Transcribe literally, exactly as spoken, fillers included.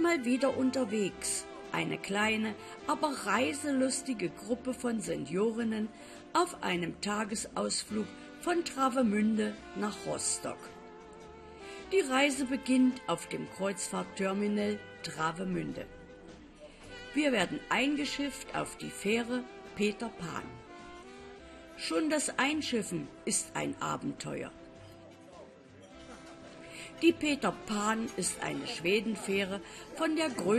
mal wieder unterwegs. Eine kleine, aber reiselustige Gruppe von Seniorinnen auf einem Tagesausflug von Travemünde nach Rostock. Die Reise beginnt auf dem Kreuzfahrtterminal Travemünde. Wir werden eingeschifft auf die Fähre Peter Pan. Schon das Einschiffen ist ein Abenteuer. Die Peter Pan ist eine Schwedenfähre von der Größe